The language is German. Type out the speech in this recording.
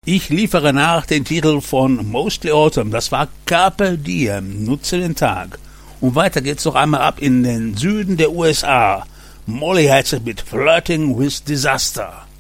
Ich liefere nach den Titel von Mostly Autumn. Das war Carpe Diem, nutze den Tag. Und weiter geht's noch einmal ab in den Süden der USA. Molly Hatchet mit Flirting with Disaster.